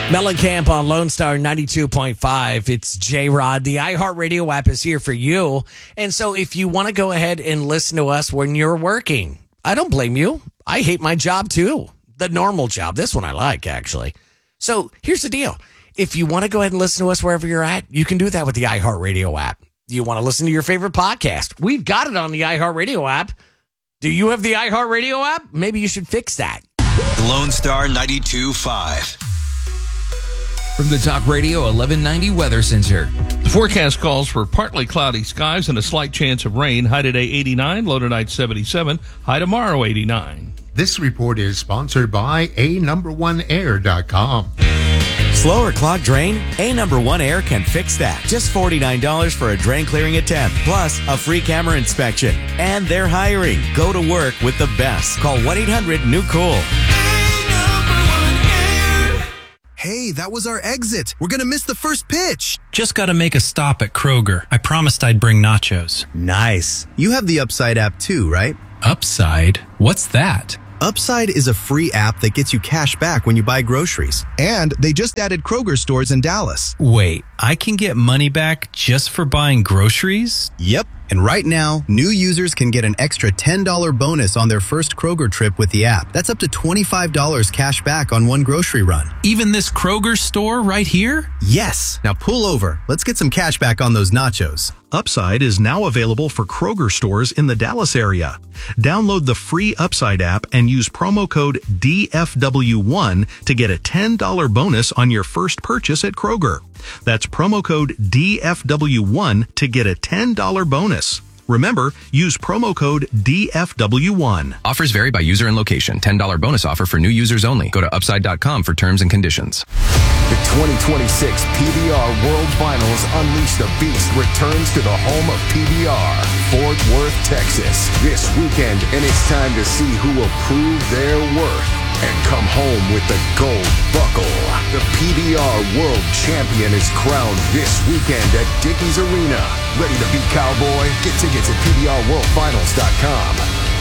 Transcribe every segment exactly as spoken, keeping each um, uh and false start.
Mellencamp on Lone Star ninety-two point five. It's J-Rod. The iHeartRadio app is here for you. And so if you want to go ahead and listen to us when you're working, I don't blame you. I hate my job too. The normal job. This one I like, actually. So here's the deal. If you want to go ahead and listen to us wherever you're at, you can do that with the iHeartRadio app. Do you want to listen to your favorite podcast? We've got it on the iHeartRadio app. Do you have the iHeartRadio app? Maybe you should fix that. Lone Star ninety-two point five. From the Talk Radio eleven ninety Weather Center. The forecast calls for partly cloudy skies and a slight chance of rain. High today eighty-nine, low tonight seventy-seven, high tomorrow eighty-nine. This report is sponsored by A number one air dot com. Slow or clogged drain? A number one Air can fix that. Just forty-nine dollars for a drain clearing attempt, plus a free camera inspection. And they're hiring. Go to work with the best. Call one eight hundred new cool. Hey, that was our exit. We're going to miss the first pitch. Just got to make a stop at Kroger. I promised I'd bring nachos. Nice. You have the Upside app too, right? Upside? What's that? Upside is a free app that gets you cash back when you buy groceries. And they just added Kroger stores in Dallas. Wait, I can get money back just for buying groceries? Yep. And right now, new users can get an extra ten dollars bonus on their first Kroger trip with the app. That's up to twenty-five dollars cash back on one grocery run. Even this Kroger store right here? Yes. Now pull over. Let's get some cash back on those nachos. Upside is now available for Kroger stores in the Dallas area. Download the free Upside app and use promo code D F W one to get a ten dollars bonus on your first purchase at Kroger. That's promo code D F W one to get a ten dollars bonus. Remember, use promo code D F W one. Offers vary by user and location. ten dollars bonus offer for new users only. Go to upside dot com for terms and conditions. The twenty twenty-six P B R World Finals Unleash the Beast returns to the home of P B R, Fort Worth, Texas, this weekend, and it's time to see who will prove their worth and come home with the gold buckle. The P B R World Champion is crowned this weekend at Dickies Arena. Ready to beat Cowboy? Get tickets at P B R world finals dot com.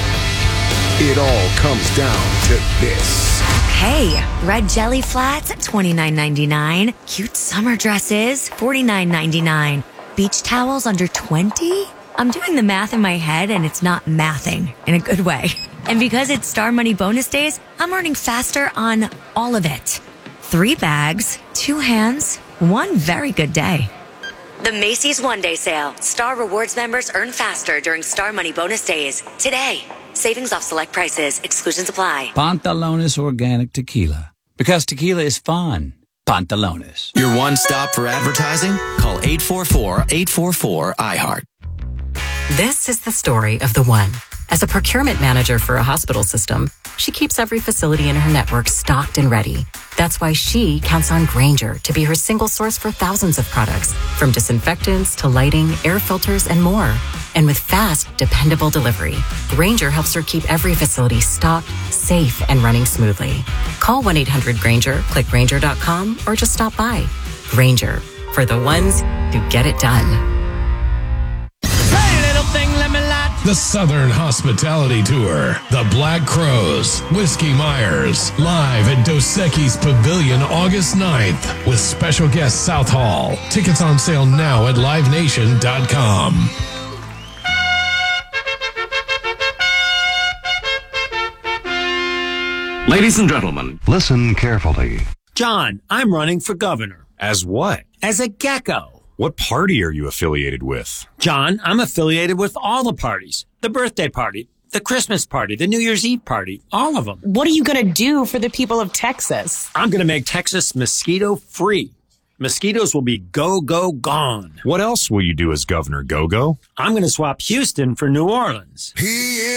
It all comes down to this. Hey, red jelly flats at twenty-nine ninety-nine. Cute summer dresses, forty-nine ninety-nine. Beach towels under twenty? I'm doing the math in my head and it's not mathing in a good way. And because it's Star Money bonus days, I'm earning faster on all of it. Three bags, two hands, one very good day. The Macy's One Day Sale. Star Rewards members earn faster during Star Money bonus days. Today. Savings off select prices. Exclusions apply. Pantalones Organic Tequila. Because tequila is fun. Pantalones. Your one stop for advertising? Call eight four four, eight four four, I heart. This is the story of the one. As a procurement manager for a hospital system, she keeps every facility in her network stocked and ready. That's why she counts on Grainger to be her single source for thousands of products, from disinfectants to lighting, air filters, and more. And with fast, dependable delivery, Grainger helps her keep every facility stocked, safe, and running smoothly. Call one eight hundred Grainger, click Grainger dot com, or just stop by. Grainger, for the ones who get it done. The Southern Hospitality Tour, the Black Crows, Whiskey Myers, live at Dos Equis Pavilion August ninth with special guest South Hall. Tickets on sale now at live nation dot com. Ladies and gentlemen, listen carefully. John, I'm running for governor. As what? As a gecko. What party are you affiliated with? John, I'm affiliated with all the parties. The birthday party, the Christmas party, the New Year's Eve party, all of them. What are you going to do for the people of Texas? I'm going to make Texas mosquito free. Mosquitoes will be go, go, gone. What else will you do as Governor Go-Go? I'm going to swap Houston for New Orleans. He